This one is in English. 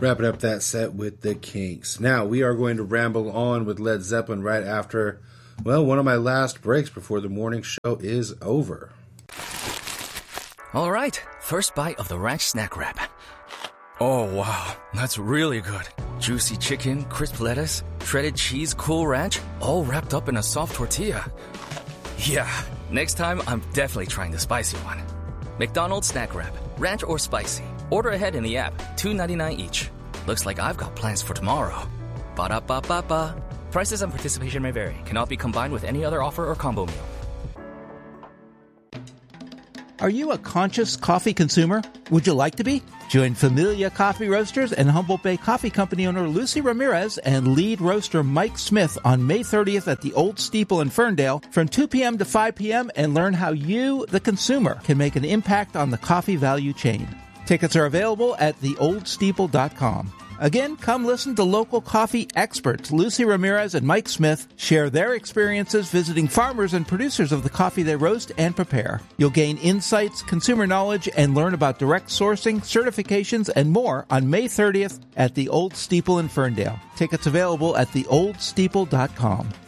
Wrapping up that set with the Kinks. Now, we are going to ramble on with Led Zeppelin right after, well, one of my last breaks before the morning show is over. All right, first bite of the Ranch Snack Wrap. Oh, wow, that's really good. Juicy chicken, crisp lettuce, shredded cheese, Cool Ranch, all wrapped up in a soft tortilla. Yeah, next time I'm definitely trying the spicy one. McDonald's Snack Wrap, ranch or spicy. Order ahead in the app, $2.99 each. Looks like I've got plans for tomorrow. Ba-da-ba-ba-ba. Prices and participation may vary. Cannot be combined with any other offer or combo meal. Are you a conscious coffee consumer? Would you like to be? Join Familia Coffee Roasters and Humboldt Bay Coffee Company owner Lucy Ramirez and lead roaster Mike Smith on May 30th at the Old Steeple in Ferndale from 2 p.m. to 5 p.m. and learn how you, the consumer, can make an impact on the coffee value chain. Tickets are available at theoldsteeple.com. Again, come listen to local coffee experts Lucy Ramirez and Mike Smith share their experiences visiting farmers and producers of the coffee they roast and prepare. You'll gain insights, consumer knowledge, and learn about direct sourcing, certifications, and more on May 30th at the Old Steeple in Ferndale. Tickets available at theoldsteeple.com.